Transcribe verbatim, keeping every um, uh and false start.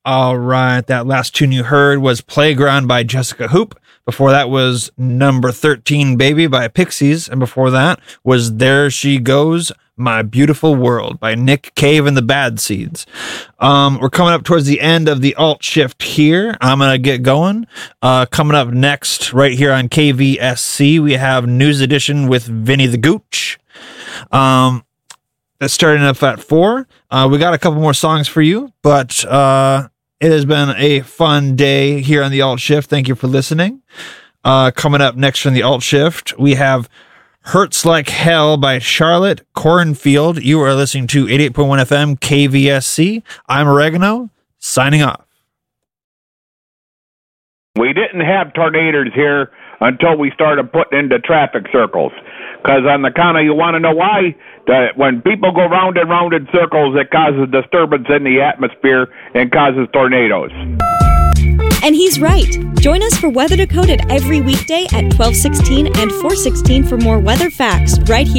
All right, that last tune you heard was Playground by Jessica Hoop. Before that was Number thirteen, Baby by Pixies. And before that was There She Goes, My Beautiful World by Nick Cave and the Bad Seeds. Um, we're coming up towards the end of the alt shift here. I'm going to get going. Uh, coming up next, right here on K V S C, we have News Edition with Vinny the Gooch. Um, that's starting up at four. Uh, we got a couple more songs for you, but uh, it has been a fun day here on the alt shift. Thank you for listening. Uh, coming up next from the alt shift, we have Hurts Like Hell by Charlotte Cornfield. You are listening to eighty-eight point one F M K V S C. I'm Oregano, signing off. We didn't have tornadoes here until we started putting into traffic circles. Because on the count of, you want to know why? That when people go round and round in circles, it causes disturbance in the atmosphere and causes tornadoes. And he's right. Join us for Weather Decoded every weekday at twelve sixteen and four sixteen for more weather facts right here.